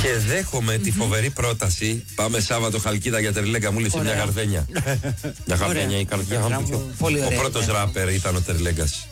Και δέχομαι τη φοβερή πρόταση. Πάμε Σάββατο Χαλκίδα για Τερλέγκα. Μου λύσει μια γαρδένια. Μια γαρδένια η καρδιά. Ο πρώτος ράπερ ήταν ο Τερλέγκας.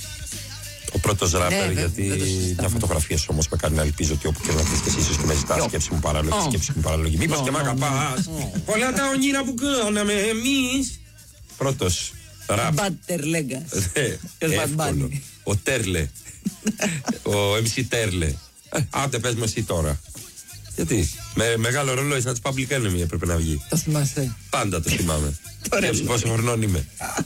Ο πρώτος ράπερ, γιατί μια φωτογραφία σου όμως με κάνει να ελπίζω ότι όπου και να βρεις και εσύ ίσως και με ζητάς σκέψη μου παράλογη. Μήπως και μ' αγαπάς. Πολλά τα όνειρα που κάναμε εμείς. Πρώτος ράπερ. Μπαντ Τερλέγκας. Εύκολο. Ο Τέρλε. Ο MC Τέρλε. Άντε πες με εσύ τώρα. Γιατί με μεγάλο ρολόι σαν τις Public Enemy έπρεπε να βγει. Το θυμάσαι? Πάντα το θυμάμαι. Σκέψου πόσο χρονών είμαι.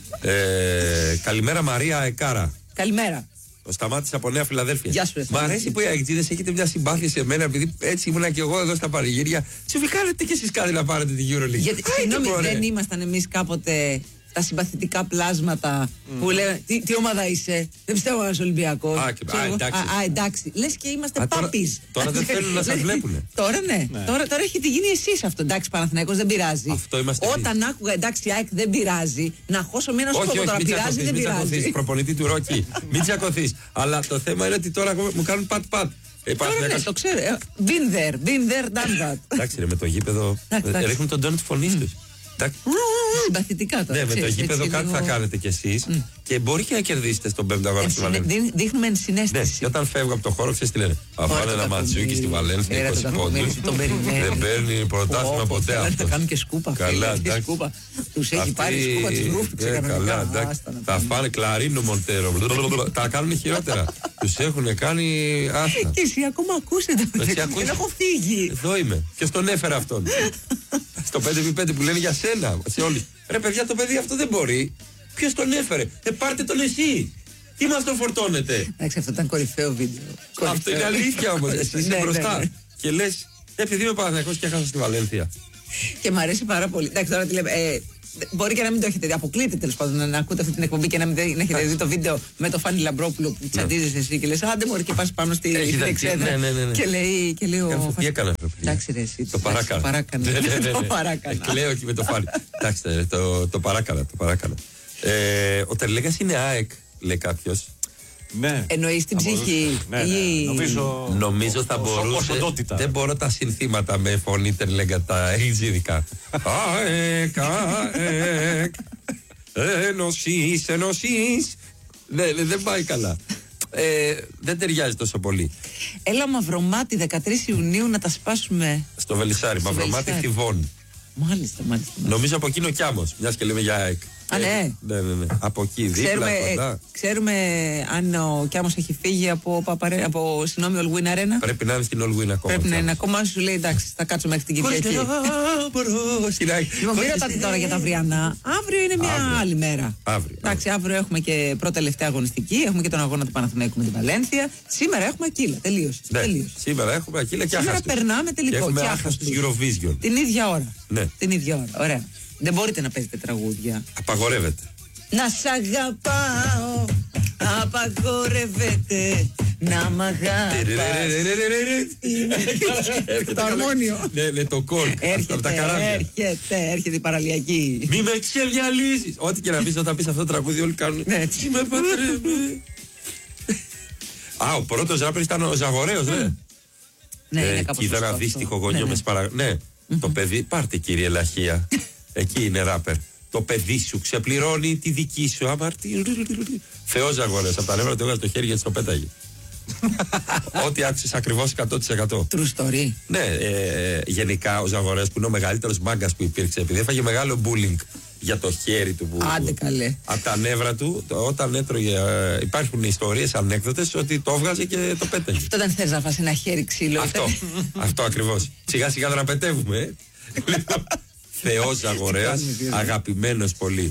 Καλημέρα Μαρία Εκάρα. Καλημέρα. Ο Σταμάτης από Νέα Φιλαδέλφια. Γεια σου. Μ' αρέσει που οι αεκτζίδες έχετε μια συμπάθεια σε μένα, επειδή έτσι ήμουνα και εγώ εδώ στα παρηγύρια. Τσιφλικάρετε και εσείς κάτι να πάρετε τη EuroLeague. Γιατί συγγνώμη, δεν ήμασταν εμείς κάποτε τα συμπαθητικά πλάσματα που λένε τι ομάδα είσαι? Δεν πιστεύω να είσαι Ολυμπιακός. Εντάξει. Λες και είμαστε πάπης. Τώρα δεν θέλουν να σας βλέπουνε. Τώρα ναι. Τώρα έχετε γίνει εσείς αυτό. Εντάξει, Παναθηναϊκός δεν πειράζει. Όταν άκουγα εντάξει, ΑΕΚ δεν πειράζει, να χώσω μία να σου πω τώρα πειράζει, δεν πειράζει. Μην προπονητή του Ρόκι. Μην τσακωθείς. Αλλά το θέμα είναι ότι τώρα μου κάνουν πατ-πατ. Τώρα ναι, το ξέρω. Been there, done that. Εντάξει, με το γήπεδο ρίχνουν τον τόνο της φωνής τους. Συμπαθητικά τώρα. Ναι, με το γήπεδο κάτι θα κάνετε κι εσείς και μπορεί και να κερδίσετε στον 5ο αγώνα στη Βαλένθια. Δείχνουμε ενσυναίσθηση. Ναι, και όταν φεύγω από το χώρο, ξέρεις τι λένε? Αφάνε ένα ματσούκι στη Βαλένθια, 20 πόντους. Δεν παίρνει πρωτάθλημα ποτέ αυτό. Θα κάνουν και σκούπα. Καλά, εντάξει. Τους έχει πάρει σκούπα της Ρούφτου. Καλά, εντάξει. Θα φάνε Κλαρίνο Μοντέρο. Τα κάνουν χειρότερα. Τους έχουν κάνει άστα. Και εσύ ακόμα ακούσετε. Δεν έχω φύγει. Εδώ είμαι. Και στον έφερα αυτόν. Στο 5x5 που λένε για σένα, σε όλοι. Ρε παιδιά, το παιδί αυτό δεν μπορεί. Ποιος τον έφερε? Πάρτε τον εσύ. Τι μας τον φορτώνετε? Εντάξει, αυτό ήταν κορυφαίο βίντεο. Αυτό είναι αλήθεια όμως. Εσύ είσαι μπροστά. Και λες, επειδή είμαι Παναθηναϊκός και έχασα στη Βαλένθια. Και μου αρέσει πάρα πολύ. Εντάξει, τώρα τι λέμε. Μπορεί και να μην το έχετε δει. Αποκλείται τέλος πάντων να ακούτε αυτή την εκπομπή και να μην έχετε δει το βίντεο με το Φάνη Λαμπρόπουλο που τσαντίζεσαι εσύ και λες άντε μωρέ και πας πάνω στην εξέδρα. Και λέει ο. Τι έκανα? Εντάξει, ρε, εσύ. Το παράκανα. Κλαίω εκεί με το Φάνη. Εντάξει, το παράκανα. Ο Τερλέγκας είναι ΑΕΚ, λέει κάποιος. Ναι. Εννοείς την ψυχή. Νομίζω θα μπορούσε. Δεν μπορώ τα συνθήματα με φωνή Τερλέγκα τα ελληνικά. ΑΕΚ. Ενωσής. Δεν πάει καλά. Δεν ταιριάζει τόσο πολύ. Έλα Μαυρομάτι 13 Ιουνίου να τα σπάσουμε. Στο Βελισσάρι, Μαυρομάτι Θηβών. Μάλιστα. Νομίζω από εκεί είναι ο Κιάμος, μιας και λέμε για ΑΕΚ. Ναι. Από εκεί, δίπλα, κοντά. Ξέρουμε αν ο Κιάμος έχει φύγει από All Win Arena. Πρέπει να είναι στην All Win ακόμα. Πρέπει να είναι ακόμα, σου λέει εντάξει, θα κάτσω μέχρι την Κυριακή. Λοιπόν, μην ρωτάτε τώρα για τα αυριανά. Αύριο είναι μια άλλη μέρα. Εντάξει, αύριο έχουμε και πρώτη τελευταία αγωνιστική. Έχουμε και τον αγώνα του Παναθηναϊκού με την Βαλένθια. Σήμερα έχουμε Ακύλα. Τελείωσε. Σήμερα έχουμε Ακύλα και Σήμερα περνάμε τελικό. Έχουμε άχαστος Eurovision. Την ίδια ώρα. Την ίδια ώρα. Ωραία. Δεν μπορείτε να παίζετε τραγούδια. Απαγορεύεται. Να σ' αγαπάω. Απαγορεύεται. Να μ' αγαπάς. Το αρμόνιο. Ναι, το κόλ. Έρχεται η παραλιακή. Μη με ξεδιαλύσεις. Ό,τι και να πεις όταν πεις αυτό το τραγούδι όλοι κάνουν. Τι με πατρεύει. Ο πρώτος ράπερ ήταν ο Ζαγορέος, ναι. Ναι, ήταν ένα δύστιχο γονιό με σπαραγ... Ναι, το παιδί, πάρτε κύριε Λαχία. Εκεί είναι ράπερ. Το παιδί σου ξεπληρώνει τη δική σου αμαρτία. Θεός Ζαγορέος, από τα νεύρα του έβγαλε το χέρι γιατί το πέταγε. Ό,τι άκουσες ακριβώς 100%. True story. Ναι, γενικά ο Ζαγορέος που είναι ο μεγαλύτερος μάγκας που υπήρξε, επειδή έφαγε μεγάλο bullying για το χέρι του που. Άντε καλέ. Από τα νεύρα του, όταν έτρωγε. Υπάρχουν ιστορίες, ανέκδοτες ότι το έβγαζε και το πέταγε. Αυτό δεν θες να φας ένα χέρι ξύλο. Αυτό ακριβώς. Σιγά σιγά δραπετεύουμε. Θεός Ζαγορέας, αγαπημένος πολύ.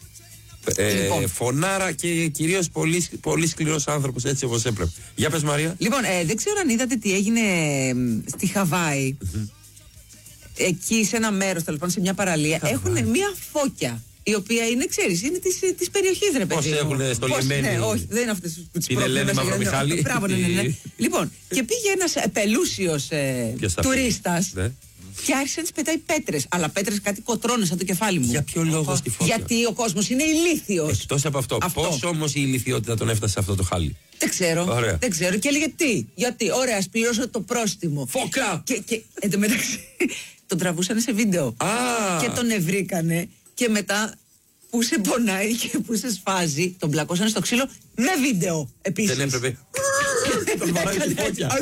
Φωνάρα και κυρίως πολύ σκληρός άνθρωπος, έτσι όπως έπρεπε. Για πες Μαρία. Λοιπόν, δεν ξέρω αν είδατε τι έγινε στη Χαβάη. Εκεί σε ένα μέρος, τέλος πάντων, σε μια παραλία, έχουν μια φώκια. Η οποία είναι, ξέρεις, είναι της περιοχής, ρε παιδί. Πώς έχουν στο λιμένι. Ναι, όχι, δεν είναι αυτές που τις είναι Ελένη Μαυρομιχάλη. Μπράβο, ναι. Λοιπόν, και πήγε ένας επελούσιος τουρίστας. Και άρχισε να της πετάει πέτρες. Αλλά πέτρες κάτι κοτρώνες σαν το κεφάλι μου. Για ποιο λόγο στη φωτιά? Γιατί ο κόσμος είναι ηλίθιος. Εκτός από αυτό. Πώς όμως η ηλιθιότητα τον έφτασε σε αυτό το χάλι? Δεν ξέρω. Ωραία. Δεν ξέρω. Και έλεγε τι. Γιατί, ωραία, ας πληρώσω το πρόστιμο. Φώκα! Και εν τω μεταξύ τον τραβούσαν σε βίντεο. Και τον ευρήκανε. Και μετά που σε πονάει και που σε σφάζει, τον πλακώσανε στο ξύλο με βίντεο επίσης. Δεν έπρεπε. Τον βαράει στη φωτιά.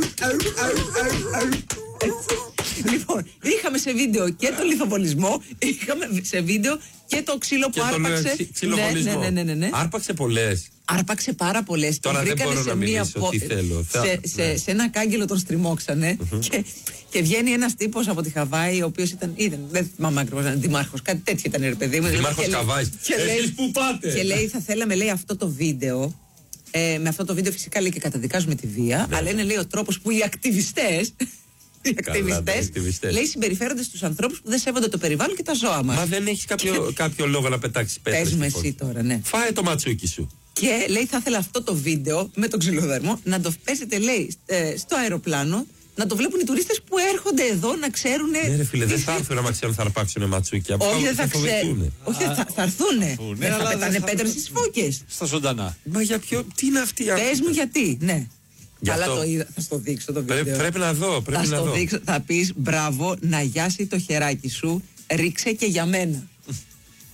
Λοιπόν, είχαμε σε βίντεο και τον λιθοβολισμό, είχαμε σε βίντεο και το ξύλο που άρπαξε. Ναι. Άρπαξε πολλές. Άρπαξε πάρα πολλές. Τώρα δεν μπορώ να μιλήσω τι θέλω. Σε ένα κάγκελο τον στριμώξανε και βγαίνει ένας τύπος από τη Χαβάη, ο οποίος ήταν, δεν θυμάμαι ακριβώς, ήταν δημάρχος, κάτι τέτοιο ήταν, ρε παιδί μου. Δημάρχος Χαβάης. Εσείς που πάτε? Και λέει, θα θέλαμε, λέει, αυτό το βίντεο. Με αυτό το βίντεο φυσικά λέει και καταδικάζουμε τη βία, αλλά είναι, λέει, ο τρόπος που οι ακτιβιστές. Οι ακτιβιστές, λέει, συμπεριφέρονται στους ανθρώπους που δεν σέβονται το περιβάλλον και τα ζώα μας. Μα δεν έχεις κάποιο λόγο να πετάξεις πέτρες? Πες με εσύ τώρα, ναι. Φάε το ματσούκι σου. Και λέει, θα ήθελα αυτό το βίντεο με τον ξυλοδαρμό να το πέσετε, λέει, στο αεροπλάνο, να το βλέπουν οι τουρίστες που έρχονται εδώ να ξέρουν. Ναι, ρε φίλε, δεν θα έρθουν άμα ξέρουν θα αρπάξουν ματσούκια. Όχι, δεν θα ξέρουν. Όχι, θα έρθουνε. Δεν θα πετάνε πέτρες στις φώκες. Στα ζωντανά. Μα για ποιο, τι είναι αυτή η Πες μου γιατί, ναι. Αλλά το είδα, θα στο δείξω το βίντεο. Πρέπει να δω. Θα πεις μπράβο, να γιάσει το χεράκι σου, ρίξε και για μένα.